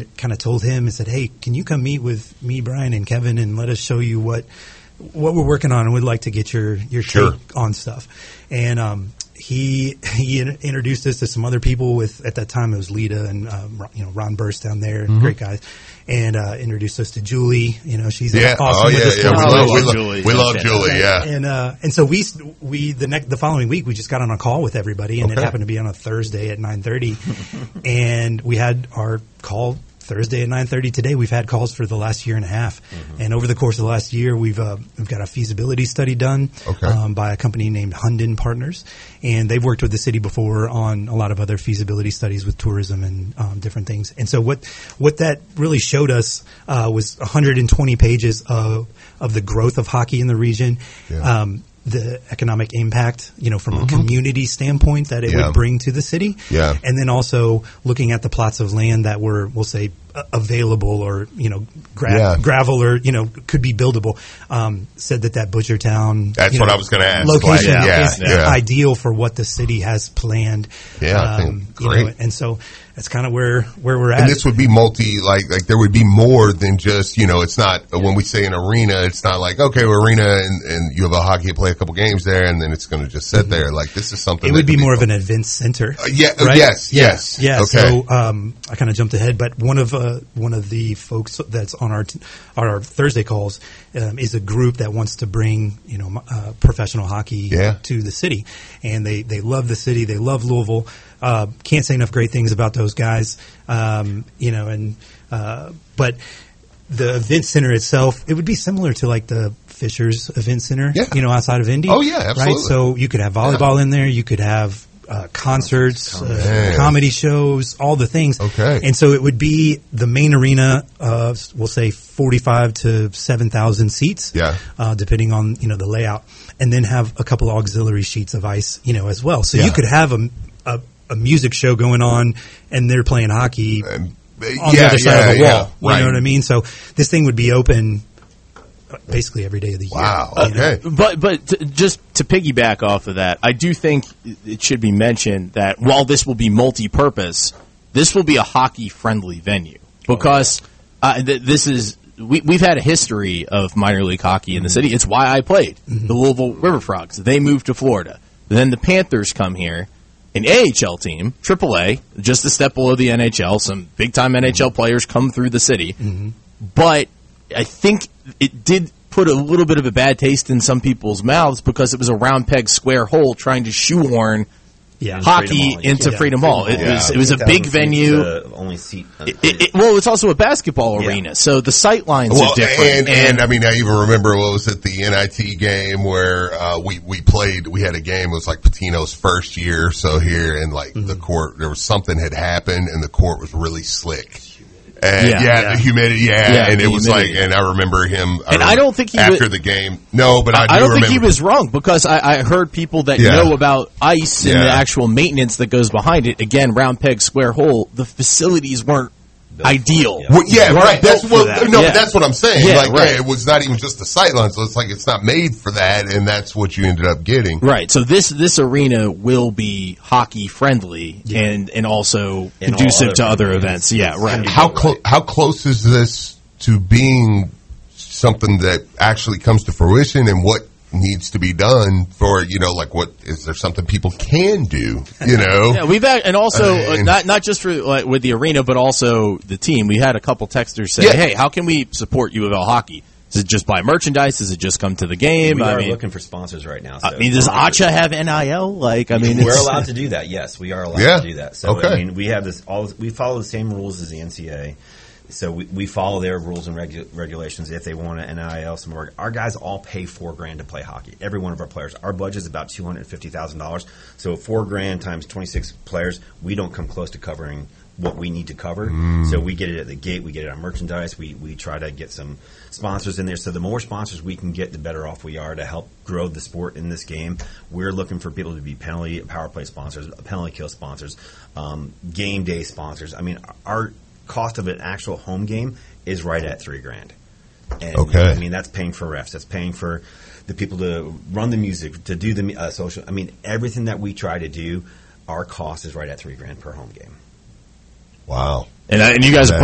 and kind of told him and said, "Hey, can you come meet with me, Brian, and Kevin, and let us show you what we're working on, and we'd like to get your Sure. take on stuff." And he introduced us to some other people at that time it was Lita and Ron Burst down there, great guys, and introduced us to Julie. She's awesome. We love Julie. Yeah. And so the following week we just got on a call with everybody, and it happened to be on a Thursday at 9:30, and we had our call Thursday at 9:30 today. We've had calls for the last year and a half, and over the course of the last year, we've got a feasibility study done by a company named Hunden Partners, and they've worked with the city before on a lot of other feasibility studies with tourism and different things. And so what that really showed us was 120 pages of the growth of hockey in the region. Yeah. The economic impact, from a community standpoint that it would bring to the city. Yeah. And then also looking at the plots of land that were, we'll say, available or, gravel or, could be buildable. Said that Butchertown. That's what I was going to ask. Location is ideal for what the city has planned. Yeah. I think great. And so that's kind of where we're at. And this would be like there would be more than just, it's not, when we say an arena, it's not like, okay, we're arena and you have a hockey, play a couple games there and then it's going to just sit there. Like this is something. It would be more of an event center. Right? Yes. Yeah. Okay. So, I kind of jumped ahead, but one of the folks that's on our Thursday calls, is a group that wants to bring, professional hockey to the city. And they love the city. They love Louisville. Can't say enough great things about those guys. But the event center itself, it would be similar to like the Fishers Event Center, outside of Indy. Oh yeah, absolutely. Right? So you could have volleyball in there. You could have concerts, comedy shows, all the things. Okay. And so it would be the main arena of, we'll say, 45 to 7,000 seats, depending on, the layout, and then have a couple of auxiliary sheets of ice, as well. So you could have a music show going on, and they're playing hockey on the other side of the wall. Right. You know what I mean? So this thing would be open basically every day of the year. Wow. Okay. But just to piggyback off of that, I do think it should be mentioned that while this will be multi-purpose, this will be a hockey-friendly venue because this is we've had a history of minor league hockey in the city. It's why I played the Louisville River Frogs. They moved to Florida. Then the Panthers come here. An AHL team, AAA, just a step below the NHL. Some big-time NHL players come through the city. But I think it did put a little bit of a bad taste in some people's mouths because it was a round peg square hole trying to shoehorn hockey into Freedom Hall. It was a big venue. Only seat. Well, it's also a basketball arena, so the sight lines are different. And I mean, I even remember what was at the NIT game where we played. We had a game. It was like Patino's first year, so here and like the court, there was something had happened, and the court was really slick. And the humidity, and it was like, and I remember him. I don't think he after the game. No, but I don't think he was wrong because I heard people that know about ice and the actual maintenance that goes behind it. Again, round peg, square hole. The facilities weren't ideal. Well, right. That's what. That. That's what I'm saying. Yeah, it was not even just the sightlines. So it's like it's not made for that, and that's what you ended up getting. Right. So this arena will be hockey friendly and also conducive to other events. Yeah. Right. How close is this to being something that actually comes to fruition, and what needs to be done for, what is there something people can do, Yeah, we've had, and also not just for with the arena, but also the team. We had a couple texters say, "Hey, how can we support U of L hockey? Is it just buy merchandise? Does it just come to the game?" We are looking for sponsors right now. So does ACHA have NIL? We're allowed to do that. Yes, we are allowed to do that. So we have this. We follow the same rules as the NCAA. So we follow their rules and regulations. If they want an NIL, our guys all pay $4,000 to play hockey. Every one of our players. Our budget is about $250,000. So $4,000 times 26 players, we don't come close to covering what we need to cover. So we get it at the gate. We get it on merchandise. We try to get some sponsors in there. So the more sponsors we can get, the better off we are to help grow the sport in this game. We're looking for people to be penalty, power play sponsors, penalty kill sponsors, game day sponsors. I mean, our cost of an actual home game is right at $3,000. And I mean, that's paying for refs. That's paying for the people to run the music, to do the social. I mean, everything that we try to do, our cost is right at $3,000 per home game. Wow. And you guys